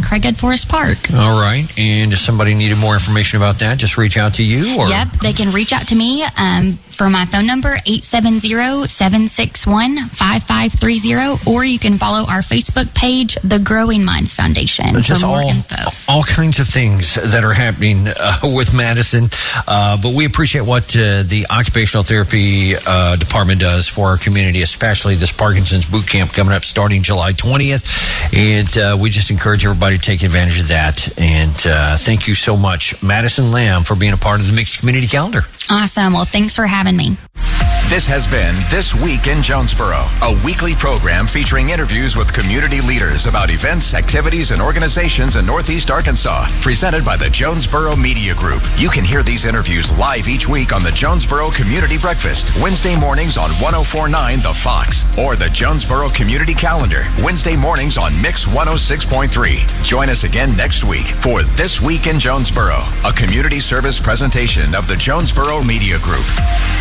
Craighead Forest Park. All right. And if somebody needed more information about that, just reach out to you? Or? Yep, they can reach out to me for my phone number, 870-761-5530, or you can follow our Facebook page, The Growing Minds Foundation, for more info. All kinds of things that are happening with Madison. But we appreciate what the Occupational Therapy Department does for our community, especially this Parkinson's Boot Camp coming up starting July 20th. And we just encourage everybody to take advantage of that. And thank you so much, Madison Lamb, for being a part of the Mixed Community Calendar. Awesome. Well, thanks for having me. This has been This Week in Jonesboro, a weekly program featuring interviews with community leaders about events, activities, and organizations in Northeast Arkansas, presented by the Jonesboro Media Group. You can hear these interviews live each week on the Jonesboro Community Breakfast, Wednesday mornings on 104.9 The Fox, or the Jonesboro Community Calendar, Wednesday mornings on Mix 106.3. Join us again next week for This Week in Jonesboro, a community service presentation of the Jonesboro Media Group.